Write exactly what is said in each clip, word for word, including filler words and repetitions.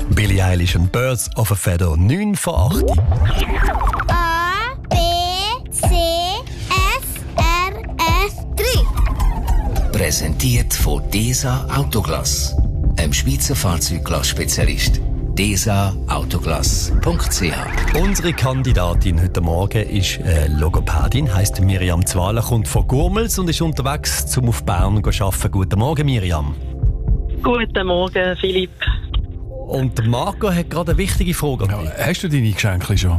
Billie Eilish und Birds of a Feather, neun vor acht. A, B, C, F, R, F, drei. Präsentiert von DESA Autoglass, einem Schweizer Fahrzeugglass-Spezialist. desa autoglass punkt c h. Unsere Kandidatin heute Morgen ist äh, Logopädin, heisst Miriam Zwaler, kommt von Gurmels und ist unterwegs, um auf Bern zu arbeiten. Guten Morgen, Miriam. Guten Morgen, Philipp. Und der Marco hat gerade eine wichtige Frage. Ja, hast du deine Geschenke schon?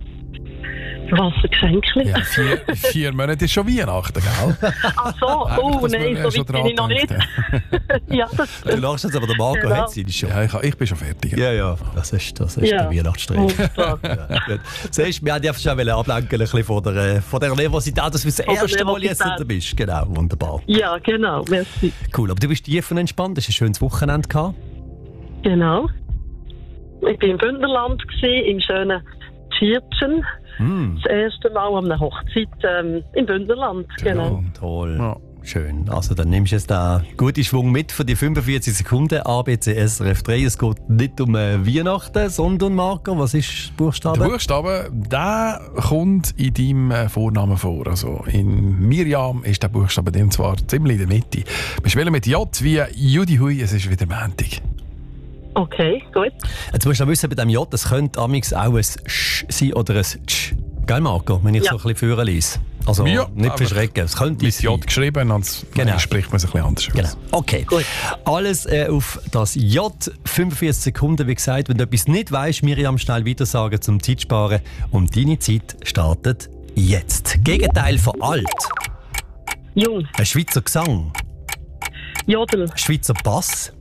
Was für Geschenke? Ja, vier, vier Monate ist schon Weihnachten, gell? Ach so, oh nein, so weit bin ich noch nicht. Ja, das Du lachst jetzt, aber der Marco Genau. hat sie schon. Ja, ich, ich bin schon fertig. Ja, ja, das ist, das ist Ja. der Weihnachtsstreit. Wunderbar. Ja, gut. Siehst du, wir haben dich schon ablenken ein bisschen von der, äh, von der Nervosität, dass du das Von der erste Mal jetzt Nervosität. da bist. Genau, wunderbar. Ja, genau, merci. Cool, aber du bist tief und entspannt, hast ein schönes Wochenende gehabt. Genau. Ich war im Bündnerland, gewesen, im schönen Tschirtschen. Mm, Das erste Mal an einer Hochzeit ähm, im Bündnerland. Genau. toll. Ja. Schön. Also dann nimmst du jetzt da guten Schwung mit für die fünfundvierzig Sekunden A B C S R F drei. Es geht nicht um äh, Weihnachten, sondern Marco, was ist der Buchstabe? Der Buchstabe, der kommt in deinem äh, Vornamen vor. Also in Miriam ist der Buchstabe dem zwar ziemlich in der Mitte. Wir spielen mit J wie Judy Hui, es ist wieder Montag. Okay, gut. Jetzt musst du noch wissen, bei dem J, es könnte amigs auch ein Sch sein oder ein Tsch. Gell, Marco? Wenn ich Ja. so ein bisschen führen lese. Also Ja, nicht aber verschrecken, es könnte Mit sein. J geschrieben, sonst Genau. spricht man es ein bisschen anders aus. Genau. Okay. Gut. Alles äh, auf das J. fünfundvierzig Sekunden, wie gesagt. Wenn du etwas nicht weißt, Miriam, schnell weitersagen zum Zeitsparen. Und deine Zeit startet jetzt. Gegenteil von alt. Jung, Ein Schweizer Gesang. Jodel, Ein Schweizer Bass.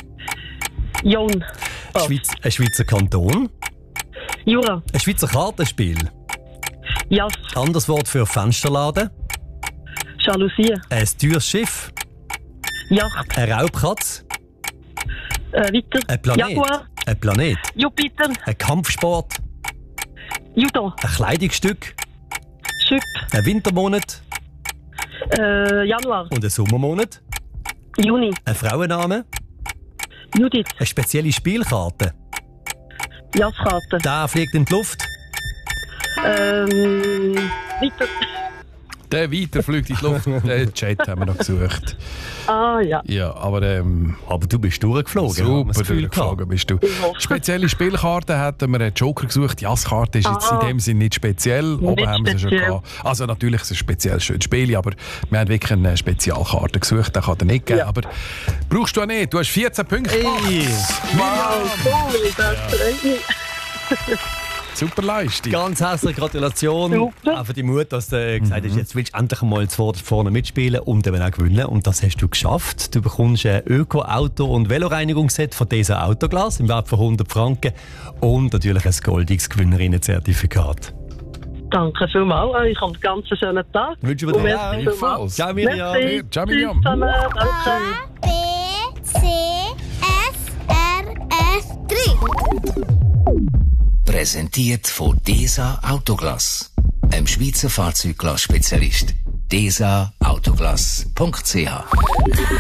Jung, oh, Schweiz, ein Schweizer Kanton. Jura, Ein Schweizer Kartenspiel. Jas, Anderes Wort für Fensterladen. Jalousie, Ein teures Schiff. Yacht, Eine Raubkatze. äh, weiter, Ein Planet. Jaguar, Ein Planet. Jupiter, Ein Kampfsport. Judo, Ein Kleidungsstück. Schüpp, Ein Wintermonat. äh, Januar, Und ein Sommermonat. Juni, Ein Frauenname. Judith, Eine spezielle Spielkarte. Jaskarte, Der fliegt in die Luft. ähm, weiter, Der weiter fliegt in die Luft. Den Chat haben wir noch gesucht. ah ja, Ja, aber ähm, Aber du bist durchgeflogen. haben wir das super Gefühl durchgeflogen bist du. Ich hoffe. Spezielle Spielkarten hatten wir einen Joker gesucht. Die Jasskarte ist jetzt Ah. in dem Sinne nicht speziell. Nicht Oben haben wir sie schon speziell. gehabt. Also natürlich ist es ein spezielles schönes Spiel, aber wir haben wirklich eine Spezialkarte gesucht. Den kann er nicht geben. Ja. Aber brauchst du auch nicht. Du hast vierzehn Punkte. Hey. wow, cool, das freut mich. Super Leistung. Ganz herzliche Gratulation. Super. Auch für die Mut, dass du äh, gesagt hast, jetzt willst du endlich mal vor- vorne mitspielen und eben auch gewinnen. Und das hast du geschafft. Du bekommst ein Öko-, Auto- und Veloreinigungsset von DESA Autoglass im Wert von hundert Franken und natürlich ein goldiges Gewinnerinnenzertifikat. Danke vielmals, euch und ganz einen schönen Tag. Wünschen wir Und dir merci auch. vielmals. Ciao, Miriam. Merci. Ciao, Tschüss Miriam. zusammen. Danke. A, B, C, F, R, F, drei. Präsentiert von DESA Autoglass, einem Schweizer Fahrzeugglass-Spezialist. desa autoglass punkt c h.